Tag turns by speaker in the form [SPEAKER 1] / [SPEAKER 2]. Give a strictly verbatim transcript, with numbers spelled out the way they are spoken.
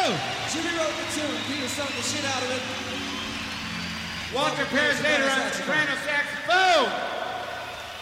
[SPEAKER 1] Jimmy wrote the tune. Peter sung the shit out of it.
[SPEAKER 2] Walter Perez Vader